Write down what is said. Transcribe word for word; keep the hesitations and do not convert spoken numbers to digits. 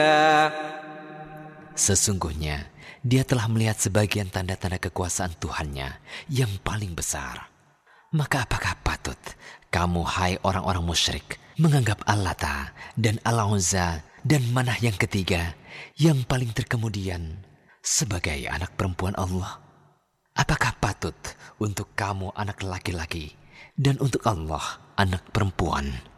Sesungguhnya dia telah melihat sebagian tanda-tanda kekuasaan Tuhannya yang paling besar. Maka apakah patut kamu, hai orang-orang musyrik, menganggap Allata dan Al-Uzza dan Manah yang ketiga yang paling terkemudian sebagai anak perempuan Allah? Apakah patut untuk kamu anak laki-laki dan untuk Allah anak perempuan?